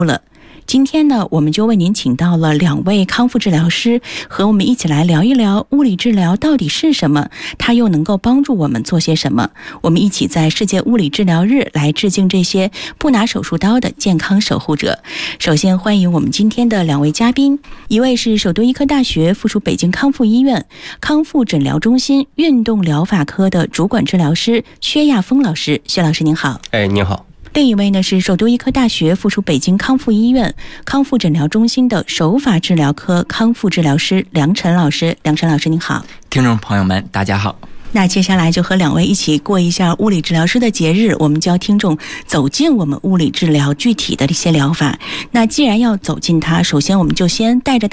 今天呢，我们就为您请到了2位康复治疗师，和我们一起来聊一聊物理治疗到底是什么，它又能够帮助我们做些什么。我们一起在世界物理治疗日来致敬这些不拿手术刀的健康守护者。首先欢迎我们今天的2位嘉宾，一位是首都医科大学附属北京康复医院康复诊疗中心运动疗法科的主管治疗师薛亚峰老师。薛老师您好。 您好。 另一位呢是首都医科大学附属北京康复医院康复诊疗中心的手法治疗科康复治疗师梁晨老师。梁晨老师您好。 听众朋友们大家好。 那接下来就和2位一起过一下物理治疗师的节日，我们教听众走进我们物理治疗具体的一些疗法。那既然要走进它，首先我们就先带着